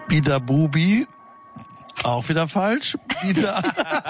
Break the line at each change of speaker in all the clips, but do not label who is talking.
Bida Bubi. Auch wieder falsch. Bida.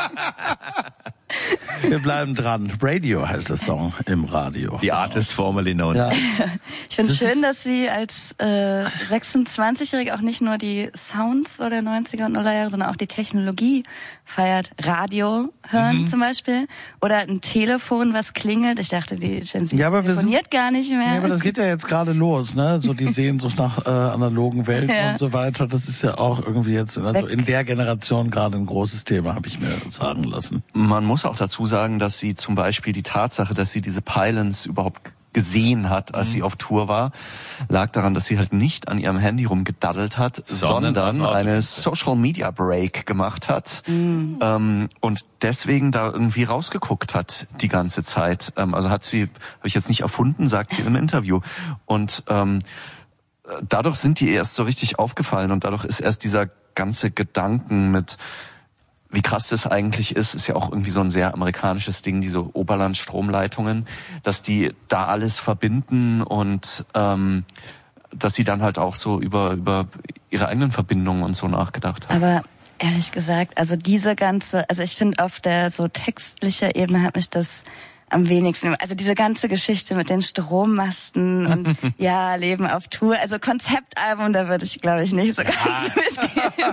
Wir bleiben dran. Radio heißt der Song im Radio.
The artist formerly known.
Ja.
Ich finde es schön, dass sie als 26-Jährige auch nicht nur die Sounds der 90er und Nullerjahre, sondern auch die Technologie feiert. Radio hören zum Beispiel. Oder ein Telefon, was klingelt. Ich dachte, die Gen Z telefoniert gar nicht mehr.
Ja, aber das geht ja jetzt gerade los, ne? So die Sehnsucht nach analogen Welten und so weiter. Das ist ja auch irgendwie jetzt in der Generation gerade ein großes Thema, habe ich mir sagen lassen.
Man muss auch dazu sagen, dass sie zum Beispiel die Tatsache, dass sie diese Pylons überhaupt gesehen hat, als sie auf Tour war, lag daran, dass sie halt nicht an ihrem Handy rumgedaddelt hat, sondern eine Social Media Break gemacht hat und deswegen da irgendwie rausgeguckt hat die ganze Zeit. Also habe ich jetzt nicht erfunden, sagt sie im Interview. Und dadurch sind die erst so richtig aufgefallen und dadurch ist erst dieser ganze Gedanken mit wie krass das eigentlich ist ja auch irgendwie so ein sehr amerikanisches Ding, diese Oberlandstromleitungen, dass die da alles verbinden und dass sie dann halt auch so über ihre eigenen Verbindungen und so nachgedacht haben.
Aber ehrlich gesagt, also ich finde auf der so textlicher Ebene hat mich das am wenigsten, also diese ganze Geschichte mit den Strommasten und Leben auf Tour, also Konzeptalbum, da würde ich glaube ich nicht so ganz mitgehen.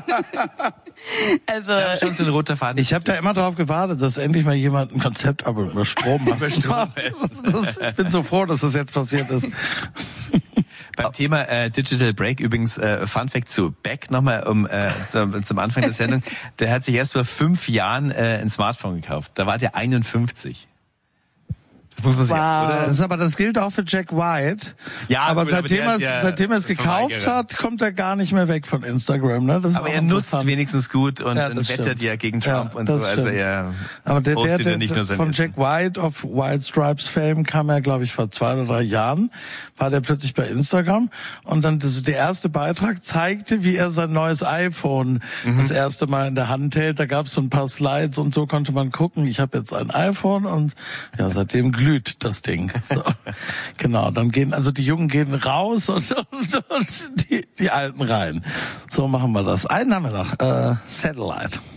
Also
schon so ein roter Faden.
Ich habe da immer drauf gewartet, dass endlich mal jemand ein Konzeptalbum über Strommasten macht. Ich bin so froh, dass das jetzt passiert ist.
Beim Thema Digital Break übrigens Fun Fact zu Beck nochmal zum Anfang der Sendung. Der hat sich erst vor 5 Jahren ein Smartphone gekauft. Da war der 51. Das muss man sehen, oder?
Das gilt auch für Jack White.
Ja,
aber
gut,
seitdem er es gekauft hat, kommt er gar nicht mehr weg von Instagram. Ne? Das
aber er nutzt wenigstens gut und wettert ja gegen Trump und so. Also er postet ja nicht nur sein
von Jack White auf White Stripes Fame kam er, glaube ich, vor 2 oder 3 Jahren. War der plötzlich bei Instagram und dann der erste Beitrag zeigte, wie er sein neues iPhone das erste Mal in der Hand hält. Da gab es so ein paar Slides und so konnte man gucken. Ich habe jetzt ein iPhone und seitdem glüht das Ding. So. Genau, dann die Jungen gehen raus und die Alten rein. So machen wir das. Einen haben wir noch, Satellite.